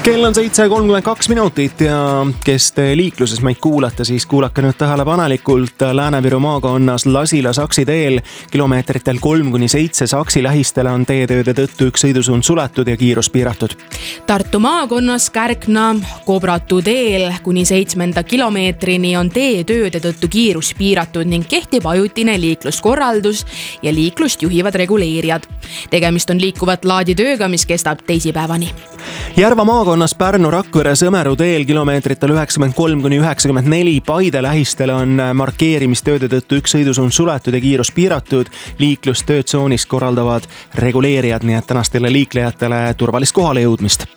Kell on 7:32 ja kes te liikluses meid kuulate, siis kuulake nüüd tähelepanelikult. Lääne-Viru maakonnas Lasila-Saksi teel kilomeetritel 3-7 Saksi lähistele on teetööde tõttu üks sõidusuund suletud ja kiirus piiratud. Tartu maakonnas Kärkna-Kobratu teel kuni 7. kilomeetrini on teetööde tõttu kiirus piiratud ning kehtib ajutine liikluskorraldus ja liiklust juhivad reguleerijad. Tegemist on liikuvat laadi tööga, mis kestab teisipäevani. Järva maakonnas Pärnu-Rakvere-Sõmeru teel kilomeetritel 93-94 Paide lähistele on markeerimistööde tõttu üks sõidusuund suletud ja kiirus piiratud. Liiklust töötsoonis korraldavad reguleerijad, nii et tänastele liiklejatele turvalist kohale jõudmist.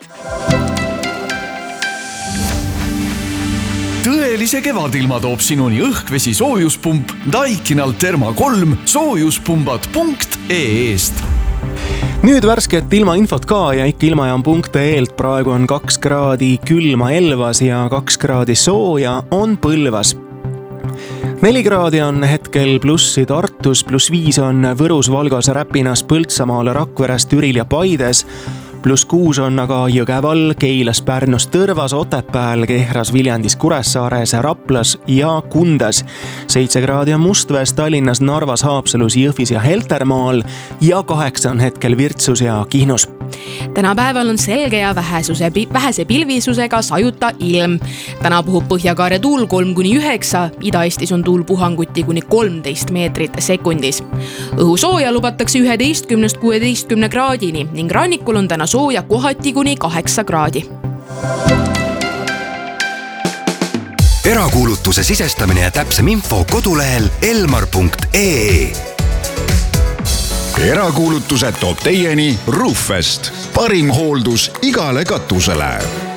Tõelise kevadilma toob sinuni õhkvesi soojuspump Daikinal Therma 3 soojuspumbad.ee-st. Nüüd värsket ilmainfot ka ja ikka ilmajaam.ee-lt. Praegu on 2 kraadi külma Elvas ja 2 kraadi sooja on Põlvas. 4 kraadi on hetkel plussi Tartus, +5 on Võrus, Valgas, Räpinas, Põltsamaal, Rakveres, Türil ja Paides. +6 on aga Jõgeval, Keilas, Pärnus, Tõrvas, Otepääl, Kehras, Viljandis, Kuressaares, Raplas ja Kundas. 7 kraadi on Mustvees, Tallinnas, Narvas, Haapsalus, Jõhvis ja Heltermaal ja 8 on hetkel Virtsus ja Kihnus. Tänapäeval on selge ja vähese pilvisusega sajuta ilm. Täna puhub Põhjakaare tuul 3-9, Ida-Eestis on tuul puhanguti kuni 13 meetrit sekundis. Õhusooja lubatakse 11-16 kraadini ning rannikul on täna sooja kohati kuni 8 kraadi. Erakuulutuse sisestamine ja täpsem info kodulehel elmar.ee. Erakuulutused toob teieni Roofest. Parim hooldus igale katusele.